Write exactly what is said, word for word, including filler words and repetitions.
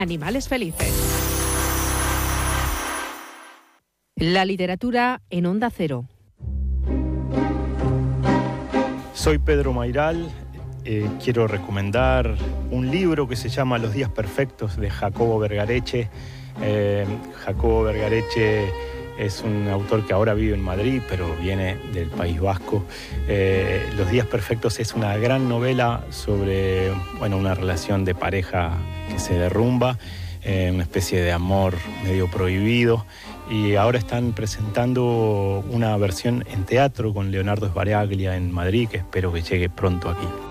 Animales felices. La literatura en Onda Cero. Soy Pedro Mairal, eh, quiero recomendar un libro que se llama Los días perfectos de Jacobo Vergareche. Eh, Jacobo Vergareche es un autor que ahora vive en Madrid, pero viene del País Vasco. Eh, Los días perfectos es una gran novela sobre, bueno, una relación de pareja que se derrumba, eh, una especie de amor medio prohibido. Y ahora están presentando una versión en teatro con Leonardo Sbaraglia en Madrid, que espero que llegue pronto aquí.